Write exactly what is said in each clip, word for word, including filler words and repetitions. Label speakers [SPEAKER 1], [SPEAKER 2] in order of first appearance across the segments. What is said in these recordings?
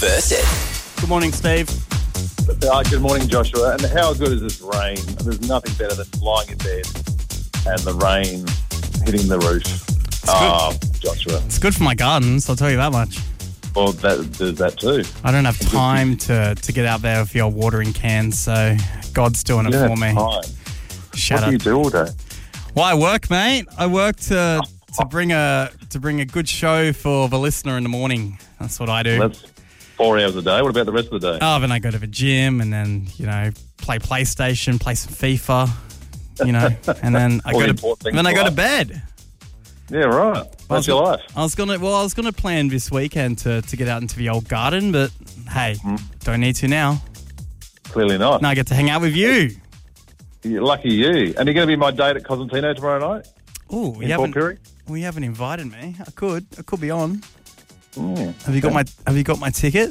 [SPEAKER 1] Verse It.
[SPEAKER 2] Good morning, Steve.
[SPEAKER 3] Uh, good morning, Joshua. And how good is this rain? There's nothing better than lying in bed and the rain hitting the roof. Oh, Joshua.
[SPEAKER 2] It's good for my gardens, I'll tell you that much.
[SPEAKER 3] Well, that, there's that too.
[SPEAKER 2] I don't have time to, to get out there with your watering cans, so God's doing it
[SPEAKER 3] Yeah,
[SPEAKER 2] for me.
[SPEAKER 3] time.
[SPEAKER 2] Shout
[SPEAKER 3] What
[SPEAKER 2] out.
[SPEAKER 3] do you do all day?
[SPEAKER 2] Well, I work, mate. I work to to bring a to bring a good show for the listener in the morning. That's what I do.
[SPEAKER 3] That's four hours a day. What about the rest of the day?
[SPEAKER 2] Oh, then I go to the gym and then, you know, play PlayStation, play some FIFA, you know, and then I
[SPEAKER 3] All
[SPEAKER 2] go
[SPEAKER 3] the
[SPEAKER 2] to
[SPEAKER 3] important things
[SPEAKER 2] then I
[SPEAKER 3] in
[SPEAKER 2] go to
[SPEAKER 3] life.
[SPEAKER 2] bed.
[SPEAKER 3] Yeah, right. That's your life.
[SPEAKER 2] I was gonna well, I was gonna plan this weekend to, to get out into the old garden, but hey,
[SPEAKER 3] Hmm.
[SPEAKER 2] don't need to now.
[SPEAKER 3] Clearly not.
[SPEAKER 2] Now I get to hang out with you.
[SPEAKER 3] You're lucky you. And you're going to be my date at Cosentino tomorrow night
[SPEAKER 2] Oh, we
[SPEAKER 3] in Port
[SPEAKER 2] haven't
[SPEAKER 3] Pirie?
[SPEAKER 2] we haven't invited me. I could I could be on.
[SPEAKER 3] Mm.
[SPEAKER 2] Have you got my Have you got my ticket?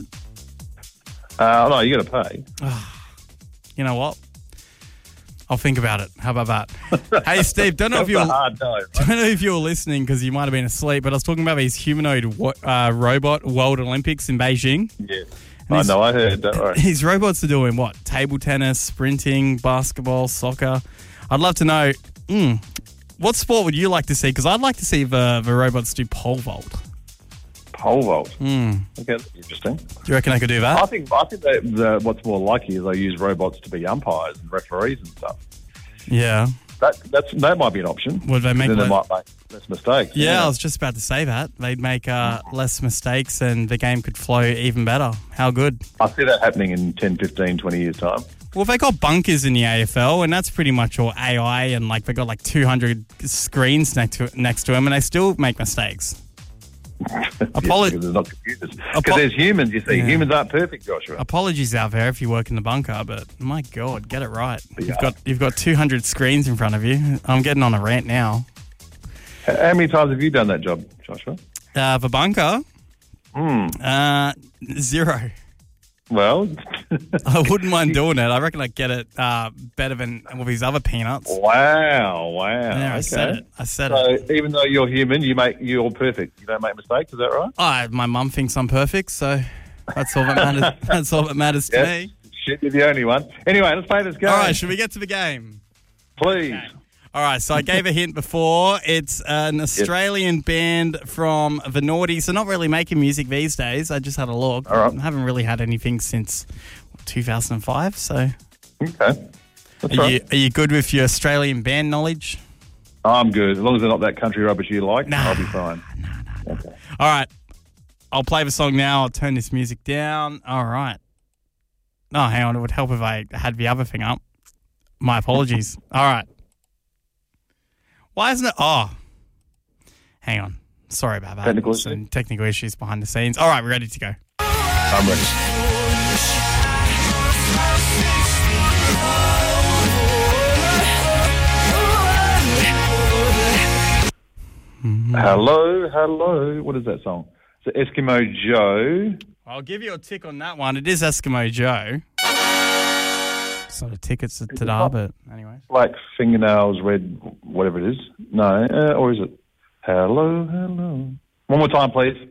[SPEAKER 3] Uh, no, you got to pay.
[SPEAKER 2] You know what? I'll think about it. How about that? Hey, Steve, don't know if
[SPEAKER 3] That's
[SPEAKER 2] you're
[SPEAKER 3] a hard no. Right?
[SPEAKER 2] don't know if you were listening because you might have been asleep, but I was talking about these humanoid wo- uh, robot World Olympics in Beijing.
[SPEAKER 3] Yeah.
[SPEAKER 2] And
[SPEAKER 3] I
[SPEAKER 2] these-
[SPEAKER 3] know, I heard. Don't worry.
[SPEAKER 2] These robots are doing what? Table tennis, sprinting, basketball, soccer. I'd love to know, mm, what sport would you like to see? Because I'd like to see the, the robots do pole vault.
[SPEAKER 3] Pole vault.
[SPEAKER 2] Mm.
[SPEAKER 3] Okay, that's interesting.
[SPEAKER 2] Do you reckon I could do
[SPEAKER 3] I
[SPEAKER 2] that?
[SPEAKER 3] think I think that the, what's more likely is they use robots to be umpires and referees and stuff.
[SPEAKER 2] Yeah.
[SPEAKER 3] That that's that might be an option.
[SPEAKER 2] Would they make
[SPEAKER 3] then they
[SPEAKER 2] le-
[SPEAKER 3] might make less mistakes.
[SPEAKER 2] Yeah, I was just about to say that. They'd make uh, less mistakes and the game could flow even better. How good.
[SPEAKER 3] I see that happening in ten, fifteen, twenty years' time.
[SPEAKER 2] Well, they got bunkers in the A F L, and that's pretty much all A I, and like they got like two hundred screens next to next to them, and they still make mistakes. Apolo-
[SPEAKER 3] Yes, because there's not computers. Because
[SPEAKER 2] Apo-
[SPEAKER 3] there's humans, you see.
[SPEAKER 2] Yeah.
[SPEAKER 3] Humans aren't perfect, Joshua.
[SPEAKER 2] Apologies out there if you work in the bunker, but my God, get it right. You've
[SPEAKER 3] Yeah.
[SPEAKER 2] got you've got two hundred screens in front of you. I'm getting on a rant now.
[SPEAKER 3] H- How many times have you done that job, Joshua?
[SPEAKER 2] Uh, the bunker,
[SPEAKER 3] Hmm.
[SPEAKER 2] uh, zero.
[SPEAKER 3] Well,
[SPEAKER 2] I wouldn't mind doing it. I reckon I'd get it uh, better than all these other peanuts.
[SPEAKER 3] wow, wow.
[SPEAKER 2] Yeah, I
[SPEAKER 3] okay.
[SPEAKER 2] said it. I said it.
[SPEAKER 3] So even though you're human, you make you're perfect. You don't make mistakes. Is that right?
[SPEAKER 2] Oh, my mum thinks I'm perfect, so that's all that matters. That's all that matters to
[SPEAKER 3] Yeah.
[SPEAKER 2] me.
[SPEAKER 3] Shit, you're the only one. Anyway, let's play this game.
[SPEAKER 2] All right, should we get to the game?
[SPEAKER 3] Please.
[SPEAKER 2] All right, so I gave a hint before. It's an Australian band from the noughties. They're not really making music these days. I just had a look.
[SPEAKER 3] All right.
[SPEAKER 2] I haven't really had anything since two thousand five. So, are
[SPEAKER 3] Okay. That's
[SPEAKER 2] you
[SPEAKER 3] right.
[SPEAKER 2] are you good with your Australian band knowledge?
[SPEAKER 3] I'm good. As long as they're not that country rubbish you like,
[SPEAKER 2] Nah.
[SPEAKER 3] I'll be fine. Okay.
[SPEAKER 2] All right, I'll play the song now. I'll turn this music down. All right. Oh, hang on. It would help if I had the other thing up. My apologies. All right. Why isn't it? Oh, hang on. Sorry about that.
[SPEAKER 3] Technical
[SPEAKER 2] Some
[SPEAKER 3] issue?
[SPEAKER 2] technical issues behind the scenes. All right, we're ready to go.
[SPEAKER 3] I'm ready. Hello, hello. What is that song? It's Eskimo Joe.
[SPEAKER 2] I'll give you a tick on that one. It is Eskimo Joe. It's not a tick, it's a ta-da, but anyways.
[SPEAKER 3] Black fingernails, red, whatever it is. No, uh, or is it? Hello, hello. One more time, please.